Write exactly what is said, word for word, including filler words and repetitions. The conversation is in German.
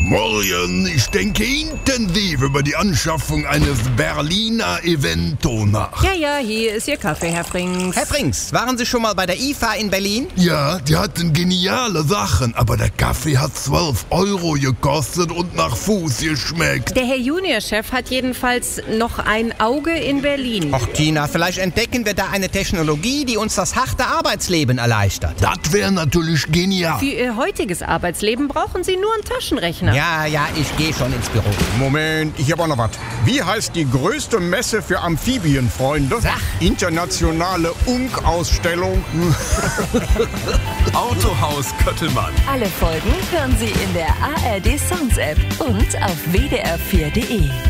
Morgen, ich denke intensiv über die Anschaffung eines Berliner Evento nach. Ja, ja, hier ist Ihr Kaffee, Herr Frings. Herr Frings, waren Sie schon mal bei der I F A in Berlin? Ja, die hatten geniale Sachen, aber der Kaffee hat zwölf Euro gekostet und nach Fuß geschmeckt. Der Herr Juniorchef hat jedenfalls noch ein Auge in Berlin. Ach Tina, vielleicht entdecken wir da eine Technologie, die uns das harte Arbeitsleben erleichtert. Das wäre natürlich genial. Für Ihr heutiges Arbeitsleben brauchen Sie nur einen Taschenrechner. Ja, ja, ich gehe schon ins Büro. Moment, ich habe auch noch was. Wie heißt die größte Messe für Amphibienfreunde? Sag. Internationale Unk-Ausstellung. Autohaus Köttelmann. Alle Folgen hören Sie in der A R D Sounds App und auf w d r vier punkt d e.